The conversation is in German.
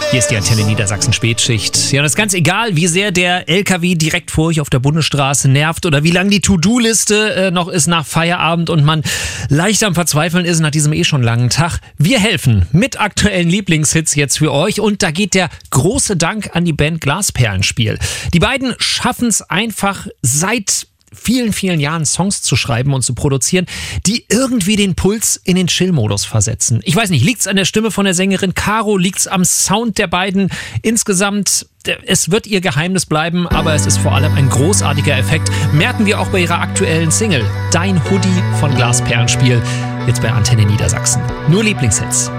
Hier ist die Antenne Niedersachsen Spätschicht. Ja, und es ist ganz egal, wie sehr der LKW direkt vor euch auf der Bundesstraße nervt oder wie lang die To-Do-Liste noch ist nach Feierabend und man leicht am Verzweifeln ist nach diesem schon langen Tag. Wir helfen mit aktuellen Lieblingshits jetzt für euch und da geht der große Dank an die Band Glasperlenspiel. Die beiden schaffen es einfach seit vielen, vielen Jahren Songs zu schreiben und zu produzieren, die irgendwie den Puls in den Chill-Modus versetzen. Ich weiß nicht, liegt's an der Stimme von der Sängerin Caro, liegt's am Sound der beiden? Insgesamt, es wird ihr Geheimnis bleiben, aber es ist vor allem ein großartiger Effekt. Merken wir auch bei ihrer aktuellen Single Dein Hoodie von Glasperlenspiel, jetzt bei Antenne Niedersachsen. Nur Lieblingshits.